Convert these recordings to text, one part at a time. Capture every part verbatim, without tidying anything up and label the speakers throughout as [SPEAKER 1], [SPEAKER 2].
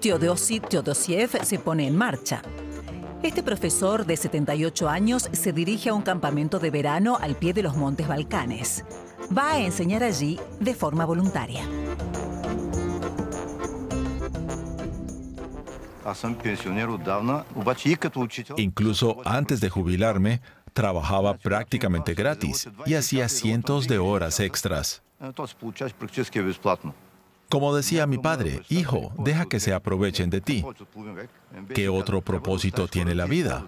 [SPEAKER 1] Teodosy Teodosiev se pone en marcha. Este profesor de setenta y ocho años se dirige a un campamento de verano al pie de los Montes Balcanes. Va a enseñar allí de forma voluntaria.
[SPEAKER 2] Incluso antes de jubilarme, trabajaba prácticamente gratis y hacía cientos de horas extras. Como decía mi padre, hijo, deja que se aprovechen de ti. ¿Qué otro propósito tiene la vida?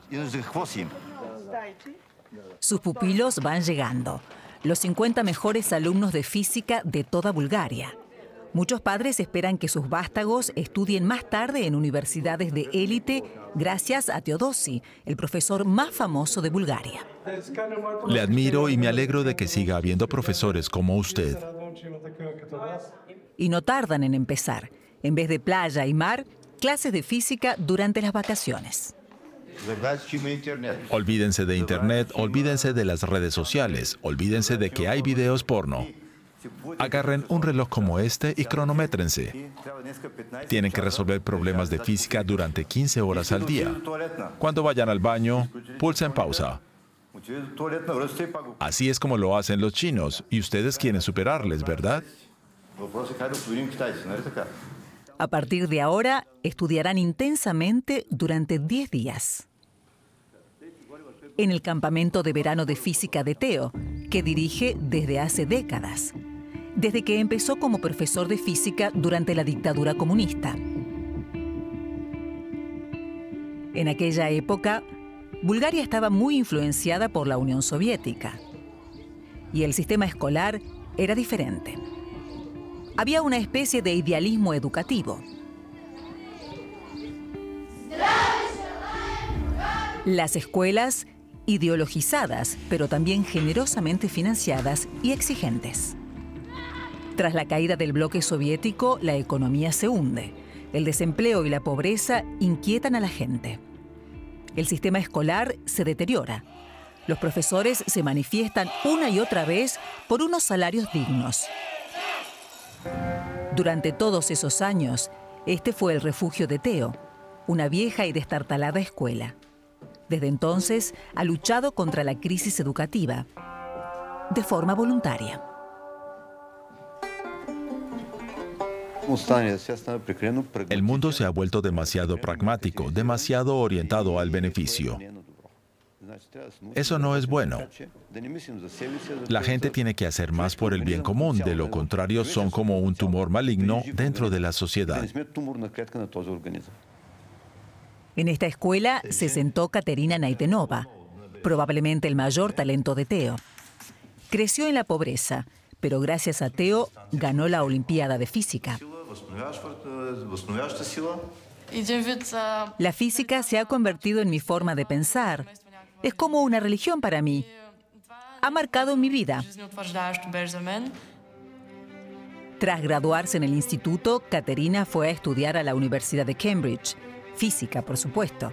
[SPEAKER 1] Sus pupilos van llegando, los cincuenta mejores alumnos de física de toda Bulgaria. Muchos padres esperan que sus vástagos estudien más tarde en universidades de élite gracias a Teodosy, el profesor más famoso de Bulgaria.
[SPEAKER 2] Le admiro y me alegro de que siga habiendo profesores como usted.
[SPEAKER 1] Y no tardan en empezar. En vez de playa y mar, clases de física durante las vacaciones.
[SPEAKER 2] Olvídense de Internet, olvídense de las redes sociales, olvídense de que hay videos porno. Agarren un reloj como este y cronométrense. Tienen que resolver problemas de física durante quince horas al día. Cuando vayan al baño, pulsen pausa. Así es como lo hacen los chinos, y ustedes quieren superarles, ¿verdad?
[SPEAKER 1] A partir de ahora, estudiarán intensamente durante diez días. En el campamento de verano de física de Teo, que dirige desde hace décadas, desde que empezó como profesor de física durante la dictadura comunista. En aquella época, Bulgaria estaba muy influenciada por la Unión Soviética y el sistema escolar era diferente. Había una especie de idealismo educativo. Las escuelas ideologizadas, pero también generosamente financiadas y exigentes. Tras la caída del bloque soviético, la economía se hunde. El desempleo y la pobreza inquietan a la gente. El sistema escolar se deteriora. Los profesores se manifiestan una y otra vez por unos salarios dignos. Durante todos esos años, este fue el refugio de Teo, una vieja y destartalada escuela. Desde entonces, ha luchado contra la crisis educativa, de forma voluntaria.
[SPEAKER 2] El mundo se ha vuelto demasiado pragmático, demasiado orientado al beneficio. Eso no es bueno. La gente tiene que hacer más por el bien común, de lo contrario son como un tumor maligno dentro de la sociedad.
[SPEAKER 1] En esta escuela se sentó Katerina Naydenova, probablemente el mayor talento de Teo. Creció en la pobreza, pero gracias a Teo ganó la Olimpiada de Física. La física se ha convertido en mi forma de pensar. Es como una religión para mí. Ha marcado mi vida. Tras graduarse en el instituto, Katerina fue a estudiar a la Universidad de Cambridge. Física, por supuesto.